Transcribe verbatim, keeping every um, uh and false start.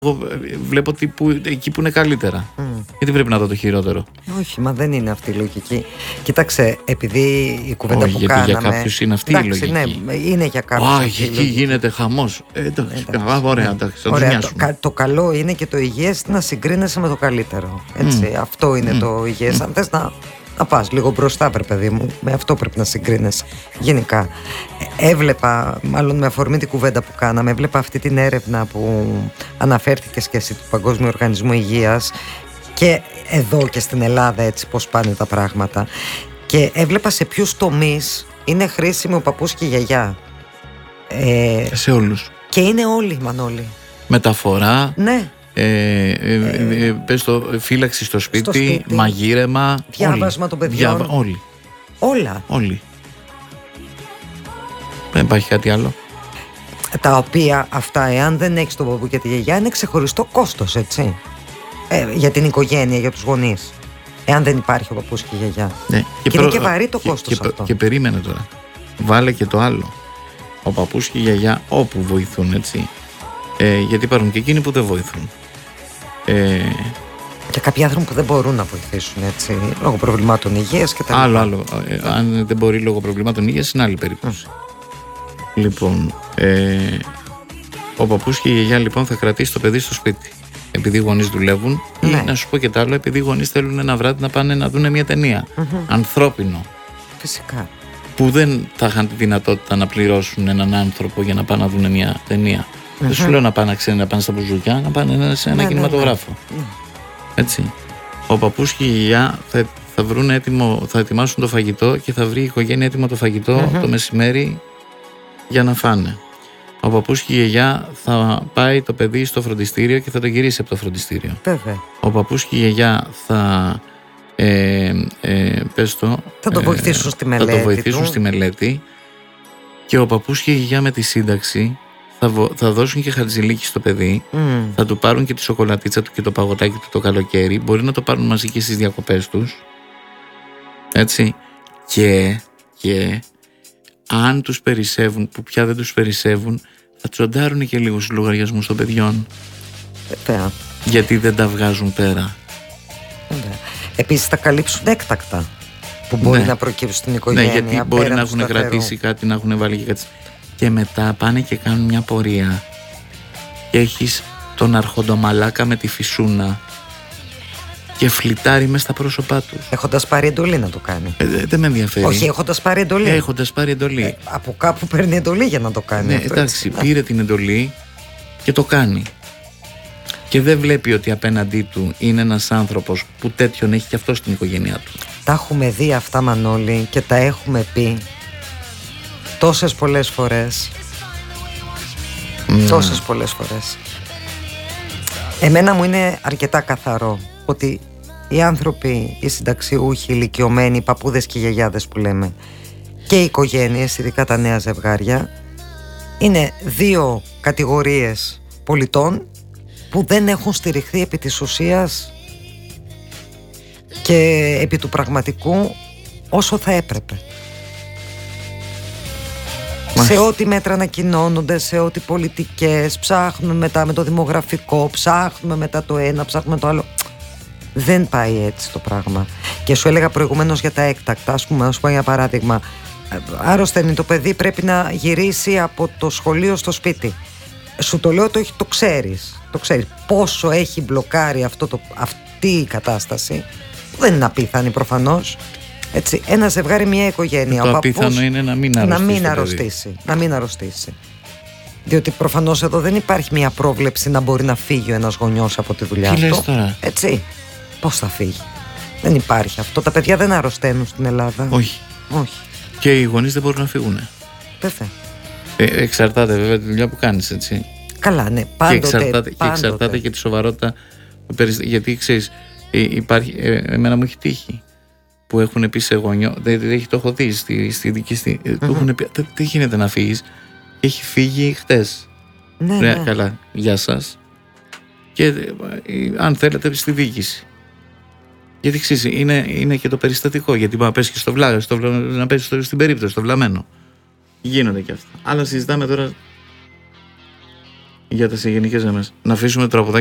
Εγώ βλέπω ότι που, εκεί που είναι καλύτερα. Mm. Γιατί πρέπει να δω το χειρότερο. Όχι, μα δεν είναι αυτή η λογική. Κοίταξε, επειδή η κουβέντα Όχι, που γιατί κάναμε. Για κάποιους είναι αυτή εντάξει, η λογική. Ναι, είναι για κάποιους. Όχι, εκεί γίνεται χαμός. Ε, εντάξει, εντάξει, ωραία, εντάξει, θα ωραία, το, το καλό είναι και το υγιές να συγκρίνεσαι με το καλύτερο. Έτσι, mm. Αυτό είναι mm. το υγιές. Mm. Αν θες να, να πας λίγο μπροστά, βρε παιδί μου, με αυτό πρέπει να συγκρίνεσαι. Γενικά. Έβλεπα, μάλλον με αφορμή την κουβέντα που κάναμε, έβλεπα αυτή την έρευνα που αναφέρθηκες και εσύ του Παγκόσμιου Οργανισμού Υγείας και εδώ και στην Ελλάδα, έτσι πώς πάνε τα πράγματα. Και έβλεπα σε ποιους τομείς είναι χρήσιμο ο παππούς και η γιαγιά. Ε, σε όλους. Και είναι όλοι, Μανώλη. Μεταφορά. Ναι. Ε, ε, ε, ε, πες το, φύλαξη στο σπίτι, στο σπίτι, μαγείρεμα, διάβασμα των παιδιών. Διάβα, όλοι. Όλα. Όλοι. Δεν υπάρχει κάτι άλλο. Τα οποία αυτά, εάν δεν έχεις τον παππού και τη γιαγιά, είναι ξεχωριστό κόστος, έτσι. Ε, για την οικογένεια, για τους γονείς. Εάν δεν υπάρχει ο παππούς και η γιαγιά. Ναι. Και, και, και προ... είναι και βαρύ το και, κόστος και, αυτό. Και περίμενε τώρα. Βάλε και το άλλο. Ο παππούς και η γιαγιά όπου βοηθούν, έτσι. Ε, γιατί υπάρχουν και εκείνοι που δεν βοηθούν. Ε... Και κάποιοι άνθρωποι που δεν μπορούν να βοηθήσουν, έτσι, λόγω προβλημάτων υγείας και τα άλλο, άλλο. Ε, αν δεν μπορεί λόγω προβλημάτων υγείας, είναι άλλη περίπτωση. Mm. Λοιπόν, ε, ο παππούς και η γιαγιά λοιπόν θα κρατήσει το παιδί στο σπίτι. Επειδή οι γονείς δουλεύουν, ναι. Ή να σου πω και το άλλο, επειδή οι γονείς θέλουν ένα βράδυ να πάνε να δουν μια ταινία. Mm-hmm. Ανθρώπινο. Φυσικά. Που δεν θα είχαν τη δυνατότητα να πληρώσουν έναν άνθρωπο για να πάνε να δουν μια ταινία. Mm-hmm. Δεν σου λέω να πάνε, ξέρει, να πάνε στα μπουζούκια, να πάνε σε ένα ναι, κινηματογράφο. Ναι, ναι. Έτσι. Ο παππούς και η γιαγιά θα, θα, βρουν έτοιμο, θα ετοιμάσουν το φαγητό και θα βρει η οικογένεια έτοιμο το φαγητό mm-hmm. το μεσημέρι για να φάνε. Ο παππούς και η γιαγιά θα πάει το παιδί στο φροντιστήριο και θα το γυρίσει από το φροντιστήριο. Βέβαια. Ο παππούς και η γιαγιά θα ε, ε, πες το, θα το βοηθήσουν ε, στη μελέτη. Θα το βοηθήσουν του. στη μελέτη και ο παππούς και η γιαγιά με τη σύνταξη θα, βο, θα δώσουν και χαρτζηλίκι στο παιδί, mm. θα του πάρουν και τη σοκολατίτσα του και το παγωτάκι του το καλοκαίρι. Μπορεί να το πάρουν μαζί και στις διακοπές τους. Έτσι. Και, και αν τους περισσεύουν, που πια δεν τους περισσεύουν, θα τσοντάρουν και λίγο στους λογαριασμούς των παιδιών. Βέβαια. Γιατί δεν τα βγάζουν πέρα. Βέβαια. Επίσης θα καλύψουν έκτακτα που μπορεί ναι. να προκύψουν στην οικογένεια. Ναι, γιατί μπορεί να έχουν κρατήσει κάτι, να έχουν βάλει και κάτι. Και μετά πάνε και κάνουν μια πορεία και έχεις τον αρχοντομαλάκα με τη φυσούνα και φλιτάρει μες στα πρόσωπά τους. Έχοντας πάρει εντολή να το κάνει. Ε, δεν με ενδιαφέρει. Όχι, έχοντας πάρει εντολή. Ε, έχοντας πάρει εντολή. Ε, από κάπου παίρνει εντολή για να το κάνει. Ναι, αυτό, εντάξει, έτσι. πήρε την εντολή και το κάνει. Και δεν βλέπει ότι απέναντί του είναι ένας άνθρωπος που τέτοιον έχει και αυτό στην οικογένειά του. Τα έχουμε δει αυτά, Μανώλη, και τα έχουμε πει τόσες πολλές φορές. Mm. Τόσες πολλές φορές. Εμένα μου είναι αρκετά καθαρό ότι οι άνθρωποι, οι συνταξιούχοι, οι ηλικιωμένοι, οι παππούδες και οι γιαγιάδες που λέμε και οι οικογένειες, ειδικά τα νέα ζευγάρια, είναι δύο κατηγορίες πολιτών που δεν έχουν στηριχθεί επί της ουσίας και επί του πραγματικού όσο θα έπρεπε. Σε ό,τι μέτρα ανακοινώνονται, σε ό,τι πολιτικές, ψάχνουμε μετά με το δημογραφικό, ψάχνουμε μετά το ένα, ψάχνουμε το άλλο. Δεν πάει έτσι το πράγμα. Και σου έλεγα προηγουμένως για τα έκτακτα, ας πούμε, να σου πω για παράδειγμα, άρρωσταίνει το παιδί, πρέπει να γυρίσει από το σχολείο στο σπίτι. Σου το λέω, το, έχει, το ξέρεις, το ξέρεις πόσο έχει μπλοκάρει αυτό το, αυτή η κατάσταση, που δεν είναι απίθανη προφανώς. Έτσι, ένα ζευγάρι, μια οικογένεια. Το ο απίθανο παππούς, είναι να μην αρρωστήσει. Να μην αρρωστήσει, να μην αρρωστήσει. Διότι προφανώς εδώ δεν υπάρχει μια πρόβλεψη να μπορεί να φύγει ο ένας γονιός από τη δουλειά Τι του. λες τώρα? Έτσι. Πώς θα φύγει? Δεν υπάρχει αυτό. Τα παιδιά δεν αρρωσταίνουν στην Ελλάδα. Όχι. Όχι. Και οι γονείς δεν μπορούν να φύγουν. Βέβαια. Ε, εξαρτάται βέβαια τη δουλειά που κάνεις, έτσι. Καλά, ναι. Πάντοτε, και, εξαρτάται, πάντοτε. και εξαρτάται και τη σοβαρότητα. Γιατί ξέρεις, υπάρχει, ε, εμένα μου έχει τύχει που έχουν πει σε γονιό, δεν δε, το έχω δει στη, στη δική στη, mm-hmm. του έχουν πει, τι γίνεται να φύγεις? Έχει φύγει χτες. Ναι, ναι, ναι. Καλά, γεια σας. Και ε, αν θέλετε στη διοίκηση. Γιατί ξέρεις, είναι, είναι και το περιστατικό. Γιατί μπορεί να πέσει και στο βλάγο, στο, να πέσει στο, στην περίπτωση, στο βλαμμένο. Γίνονται και αυτά. Αλλά συζητάμε τώρα Για τα σε γενικές γραμμές. Να αφήσουμε το τραγουδάκι.